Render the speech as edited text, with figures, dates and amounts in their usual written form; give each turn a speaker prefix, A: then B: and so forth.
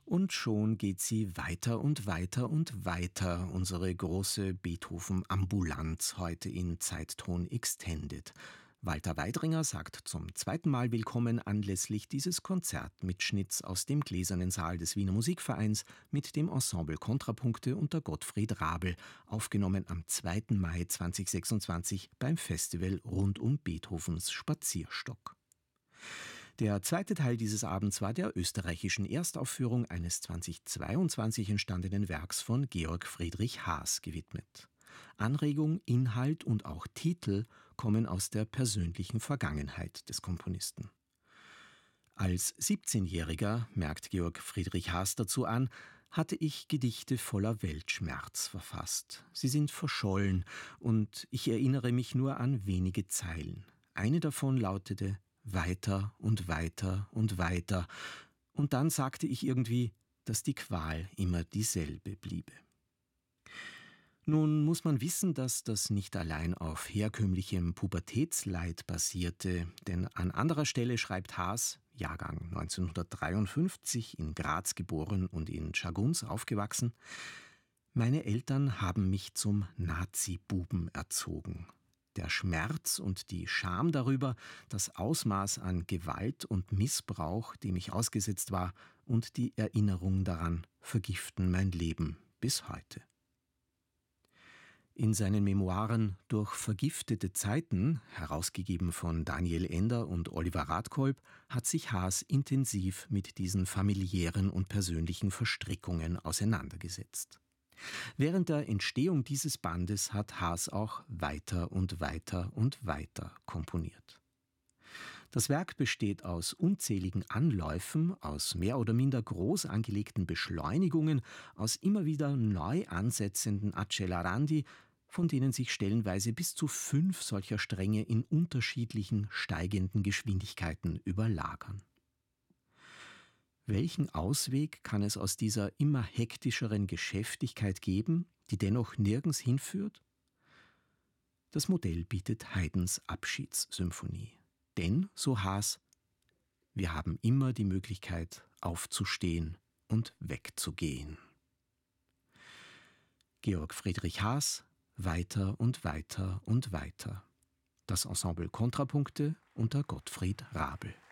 A: Und schon geht sie weiter und weiter und weiter, unsere große Beethoven-Ambulanz, heute in Zeitton Extended. Walter Weidringer sagt zum zweiten Mal willkommen anlässlich dieses Konzertmitschnitts aus dem Gläsernen Saal des Wiener Musikvereins mit dem Ensemble Kontrapunkte unter Gottfried Rabl, aufgenommen am 2. Mai 2026 beim Festival rund um Beethovens Spazierstock. Der zweite Teil dieses Abends war der österreichischen Erstaufführung eines 2022 entstandenen Werks von Georg Friedrich Haas gewidmet. Anregung, Inhalt und auch Titel kommen aus der persönlichen Vergangenheit des Komponisten. Als 17-Jähriger, merkt Georg Friedrich Haas dazu an, hatte ich Gedichte voller Weltschmerz verfasst. Sie sind verschollen und ich erinnere mich nur an wenige Zeilen. Eine davon lautete: Weiter und weiter und weiter. Und dann sagte ich irgendwie, dass die Qual immer dieselbe bliebe. Nun muss man wissen, dass das nicht allein auf herkömmlichem Pubertätsleid basierte, denn an anderer Stelle schreibt Haas, Jahrgang 1953, in Graz geboren und in Tscharguns aufgewachsen: Meine Eltern haben mich zum Nazi-Buben erzogen. Der Schmerz und die Scham darüber, das Ausmaß an Gewalt und Missbrauch, dem ich ausgesetzt war, und die Erinnerung daran vergiften mein Leben bis heute. In seinen Memoiren Durch vergiftete Zeiten, herausgegeben von Daniel Ender und Oliver Radkolb, hat sich Haas intensiv mit diesen familiären und persönlichen Verstrickungen auseinandergesetzt. Während der Entstehung dieses Bandes hat Haas auch weiter und weiter und weiter komponiert. Das Werk besteht aus unzähligen Anläufen, aus mehr oder minder groß angelegten Beschleunigungen, aus immer wieder neu ansetzenden Accelerandi, von denen sich stellenweise bis zu 5 solcher Stränge in unterschiedlichen steigenden Geschwindigkeiten überlagern. Welchen Ausweg kann es aus dieser immer hektischeren Geschäftigkeit geben, die dennoch nirgends hinführt? Das Modell bietet Haydns Abschiedssymphonie. Denn, so Haas, wir haben immer die Möglichkeit, aufzustehen und wegzugehen. Georg Friedrich Haas, Weiter und weiter und weiter. Das Ensemble Kontrapunkte unter Gottfried Rabl.